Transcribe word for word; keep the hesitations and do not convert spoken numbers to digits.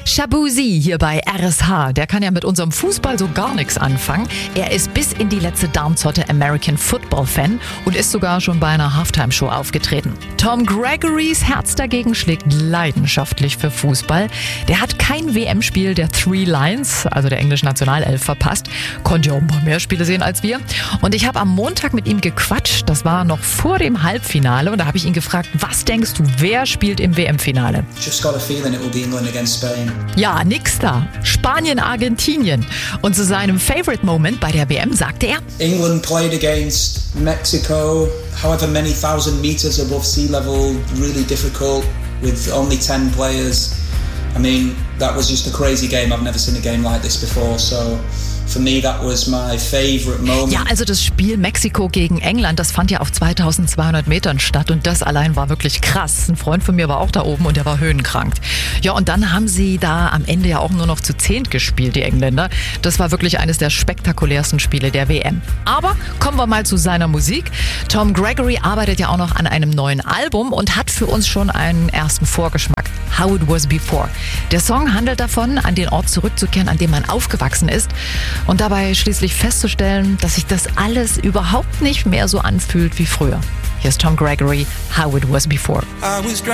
Shabuzi hier bei R S H, der kann ja mit unserem Fußball so gar nichts anfangen. Er ist bis in die letzte Darmzotte American Football Fan und ist sogar schon bei einer Halftime-Show aufgetreten. Tom Gregorys Herz dagegen schlägt leidenschaftlich für Fußball. Der hat kein W M-Spiel der Three Lions, also der englischen Nationalelf, verpasst. Konnte ja auch ein paar mehr Spiele sehen als wir. Und ich habe am Montag mit ihm gequatscht, das war noch vor dem Halbfinale, und da habe ich ihn gefragt, was denkst du, wer spielt im W M-Finale? Just got a feeling it will be England against Spain. Ja, nix da. Spanien, Argentinien. Und zu seinem Favorite Moment bei der W M sagte er: England played against Mexico, however many thousand meters above sea level, really difficult with only ten players. I mean, that was just a crazy game. I've never seen a game like this before, so for me that was my favorite moment. Ja, also das Spiel Mexiko gegen England, das fand ja auf zweitausendzweihundert Metern statt und das allein war wirklich krass. Ein Freund von mir war auch da oben und der war höhenkrank. Ja, und dann haben sie da am Ende ja auch nur noch zu zehnt gespielt, die Engländer. Das war wirklich eines der spektakulärsten Spiele der W M. Aber kommen wir mal zu seiner Musik. Tom Gregory arbeitet ja auch noch an einem neuen Album und hat für uns schon einen ersten Vorgeschmack. How It Was Before. Der Song handelt davon, an den Ort zurückzukehren, an dem man aufgewachsen ist und dabei schließlich festzustellen, dass sich das alles überhaupt nicht mehr so anfühlt wie früher. Hier ist Tom Gregory, How It Was Before.